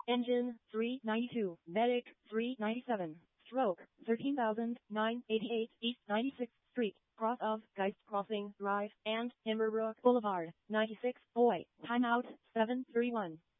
Engine 392, Medic 397, Stroke 13,988 East 96th Street, cross of Geist Crossing Drive and Timberbrook Boulevard, 96, Boy, timeout 731.